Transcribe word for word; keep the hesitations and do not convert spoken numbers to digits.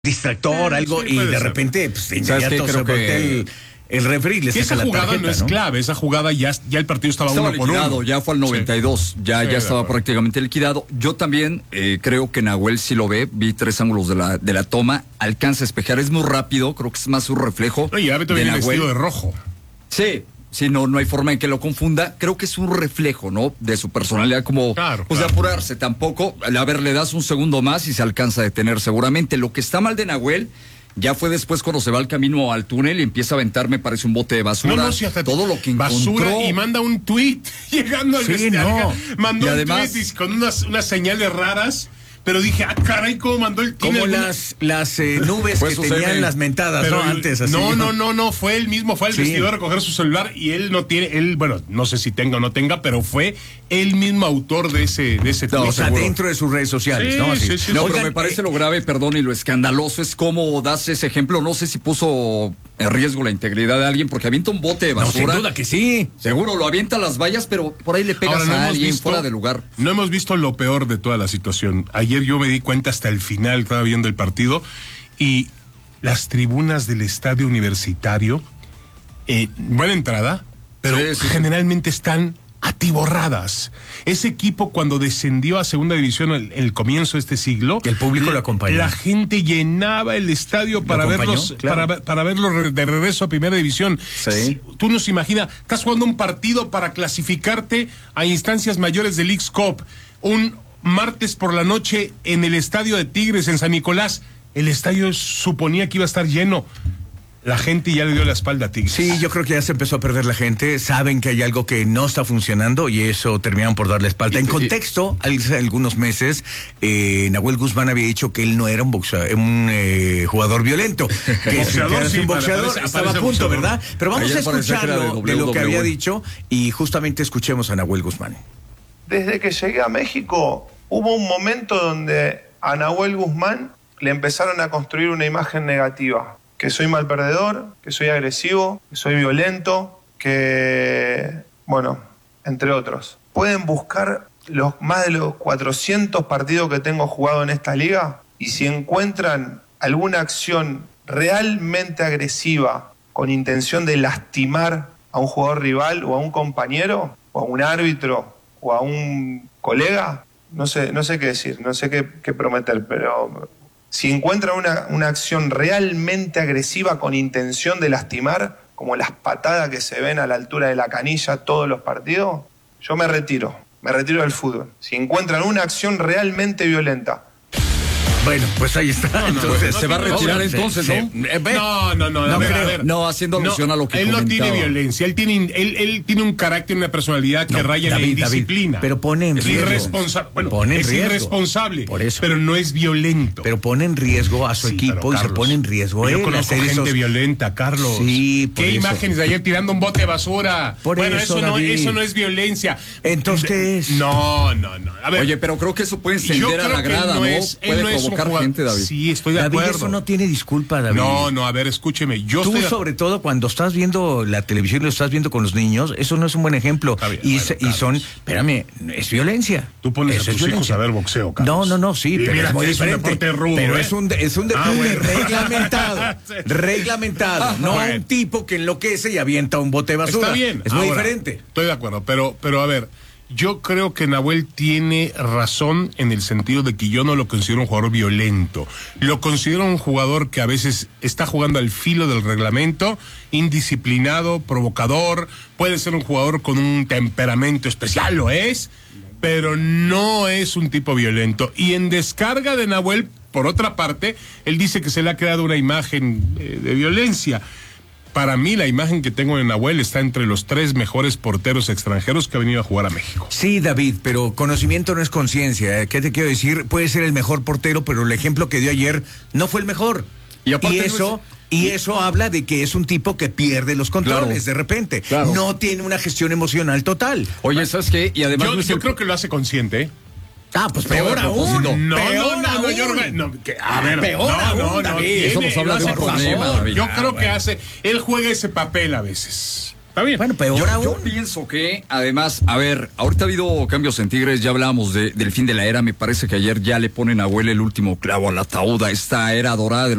distractor, sí, algo, sí, y de ser. repente, pues, de ¿Sabes inmediato qué? se Creo voltea que- el, el referee, le Que saca esa la jugada tarjeta, no es ¿no? clave, esa jugada ya, ya el partido estaba, Estaba uno por liquidado, uno. ya fue al noventa y dos, Sí. ya, Sí, ya de estaba acuerdo. prácticamente liquidado. Yo también eh, creo que Nahuel sí lo ve, vi tres ángulos de la, de la toma, alcanza a espejar, es muy rápido, creo que es más un reflejo. Oye, ya Beto de viene Nahuel. vestido de rojo. Sí, sí, no, no hay forma en que lo confunda. Creo que es un reflejo, ¿no? De su personalidad, como Claro, pues claro. de apurarse tampoco. A ver, le das un segundo más y se alcanza a detener seguramente. Lo que está mal de Nahuel ya fue después cuando se va al camino al túnel y empieza a aventar, me parece, un bote de basura. No, no, sí, hasta todo lo que basura encontró. y manda un tweet llegando al Sí, vestiario. no. Mandó Y un además- tweet y con unas, unas señales raras. Pero dije, ah, caray, ¿cómo mandó el tiene Como alguna- las, las eh, nubes Fue que su tenían semen. las mentadas, Pero ¿no? el- Antes, así. No, no, no, no, fue él mismo, fue al Sí. vestidor a recoger su celular y él no tiene, él, bueno, no sé si tenga o no tenga, pero fue él mismo autor de ese, de ese No, tweet. O sea, seguro. dentro de sus redes sociales, Sí, ¿no? Así. sí, sí, No, sí. pero Oigan, me parece eh, lo grave, perdón, y lo escandaloso es cómo das ese ejemplo. No sé si puso en riesgo la integridad de alguien, porque avienta un bote de no, sin basura. duda que sí. Seguro lo avienta a las vallas, pero por ahí le pegas Ahora, no a hemos alguien visto- fuera de lugar. No hemos visto lo peor de toda la situación. Ayer yo me di cuenta hasta el final, estaba viendo el partido, y las tribunas del estadio universitario, eh, buena entrada, pero Sí, sí, sí. generalmente están atiborradas. Ese equipo cuando descendió a segunda división el, el comienzo de este siglo, Que el público lo acompañó. La gente llenaba el estadio para acompañó, verlos, claro. para, para verlos re- de regreso a primera división. Sí. Tú nos imaginas, estás jugando un partido para clasificarte a instancias mayores del Leagues Cup, un martes por la noche en el estadio de Tigres en San Nicolás. El estadio suponía que iba a estar lleno. La gente ya le dio la espalda a Tigres. Sí, yo creo que ya se empezó a perder la gente. Saben que hay algo que no está funcionando y eso terminaron por darle espalda. En contexto, hace algunos meses, eh, Nahuel Guzmán había dicho que él no era un boxeador, un eh, jugador violento. Que Boxeador, era sí, un boxeador, aparece- estaba a aparece punto, boxeador. ¿verdad? Pero vamos Ayer a parecía que era de escucharlo de lo que doble u doble u E. había dicho y justamente escuchemos a Nahuel Guzmán. Desde que llegué a México, hubo un momento donde a Nahuel Guzmán le empezaron a construir una imagen negativa. Que soy mal perdedor, que soy agresivo, que soy violento, que... bueno, entre otros. Pueden buscar los más de los cuatrocientos partidos que tengo jugado en esta liga y si encuentran alguna acción realmente agresiva con intención de lastimar a un jugador rival o a un compañero o a un árbitro o a un colega, no sé, no sé qué decir, no sé qué, qué prometer, pero si encuentran una, una acción realmente agresiva con intención de lastimar, como las patadas que se ven a la altura de la canilla todos los partidos, yo me retiro, me retiro del fútbol. Si encuentran una acción realmente violenta, Bueno, pues ahí está. no, entonces, no, se va a no, retirar no, entonces, se- ¿no? se- eh, ve. No, no, no, No a ver, creo. a ver. No, haciendo alusión a lo que él no tiene comentaba. violencia, él tiene, él, él tiene un carácter, una personalidad que No, raya en la David, David, indisciplina. pero pone en es riesgo. irresponsa- bueno, Pone en es riesgo. irresponsable, Por eso. pero no es violento. Pero pone en riesgo a su Sí, equipo pero, y se Carlos, pone en riesgo yo él. conozco hacer gente esos- violenta, Carlos. Sí, por ¿Qué eso. imágenes de ayer tirando un bote de basura? Por bueno, eso, eso, no, David. eso no es violencia. Entonces, ¿qué es? No, no, no. A ver, Oye, pero creo que eso puede yo encender a creo la que grada, ¿no? es- él Puede no es un provocar jugador- gente, David. Sí, estoy de David, acuerdo. eso no tiene disculpa, David. No, no, a ver, escúcheme. Yo Tú, estoy de- sobre todo, cuando estás viendo la televisión y lo estás viendo con los niños, eso no es un buen ejemplo. Está bien, y, bueno, se- y Carlos. son, espérame, es violencia. Tú pones Eso a es tus hijos violencia. a ver boxeo, Carlos. No, no, no, sí, Y pero mira es muy que es un diferente. deporte rudo, pero ¿eh? es un, es un deporte Ah, bueno. reglamentado. Sí. reglamentado. No Bueno. un tipo que enloquece y avienta un bote de basura. Está bien. Es muy Ahora, diferente. Estoy de acuerdo, pero, pero a ver, yo creo que Nahuel tiene razón en el sentido de que yo no lo considero un jugador violento. Lo considero un jugador que a veces está jugando al filo del reglamento, indisciplinado, provocador. Puede ser un jugador con un temperamento especial, lo es, pero no es un tipo violento. Y en descarga de Nahuel, por otra parte, él dice que se le ha creado una imagen eh, de violencia. Para mí, la imagen que tengo de Nahuel está entre los tres mejores porteros extranjeros que ha venido a jugar a México. Sí, David, pero conocimiento no es conciencia. ¿eh? ¿Qué te quiero decir? Puede ser el mejor portero, pero el ejemplo que dio ayer no fue el mejor. Y aparte no eso, es- y eso habla de que es un tipo que pierde los controles Claro. de repente. Claro. No tiene una gestión emocional total. Oye, ¿sabes qué? Y además Yo, no es yo el- creo que lo hace consciente, ¿eh? Ah, pues peor No, aún. no, No, peor no, no, no, yo aún. no, no, que- a ver, Peor no, aún, no, no, David. tiene, Eso nos habla lo de un hace problema, consciente. David. Yo Ah, creo que bueno. hace, él juega ese papel a veces. Está bien. Bueno, peor Yo, aún. yo pienso que, además, a ver, ahorita ha habido cambios en Tigres, ya hablábamos de, del fin de la era, me parece que ayer ya le ponen a Nahuel el último clavo al ataúd a esta era dorada de